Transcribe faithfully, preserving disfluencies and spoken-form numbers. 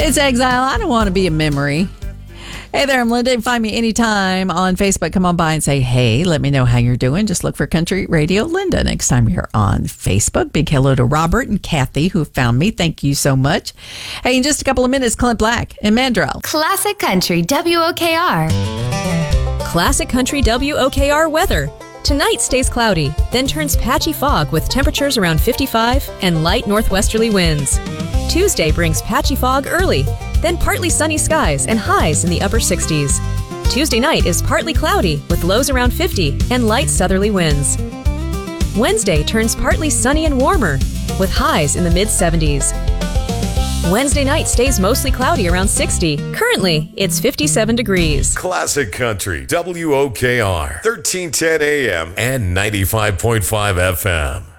It's Exile. I don't want to be a memory. Hey there, I'm Linda. Find me anytime on Facebook. Come on by and say, hey, let me know how you're doing. Just look for Country Radio Linda next time you're on Facebook. Big hello to Robert and Kathy who found me. Thank you so much. Hey, in just a couple of minutes, Clint Black and Mandrell. Classic Country W O K R. Classic Country W O K R weather. Tonight stays cloudy, then turns patchy fog with temperatures around fifty-five and light northwesterly winds. Tuesday brings patchy fog early, then partly sunny skies and highs in the upper sixties. Tuesday night is partly cloudy with lows around fifty and light southerly winds. Wednesday turns partly sunny and warmer with highs in the mid seventies. Wednesday night stays mostly cloudy around sixty. Currently, it's fifty-seven degrees. Classic Country W O K R, thirteen ten A M and ninety-five point five F M.